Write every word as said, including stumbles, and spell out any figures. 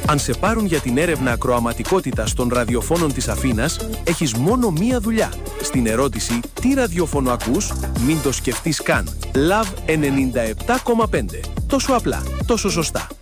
Αν σε πάρουν για την έρευνα ακροαματικότητας των ραδιοφώνων της Αθήνας, έχεις μόνο μία δουλειά. Στην ερώτηση «Τι ραδιόφωνο ακούς?» μην το σκεφτείς καν. Λαβ ενενήντα επτά κόμμα πέντε. Τόσο απλά, τόσο σωστά.